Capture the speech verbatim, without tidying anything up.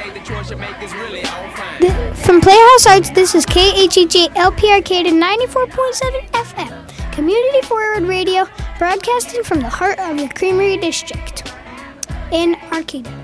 The, from Playhouse Arts, this is K H E J L P Arcata ninety-four point seven F M, community forward radio, broadcasting from the heart of the Creamery District in Arcata.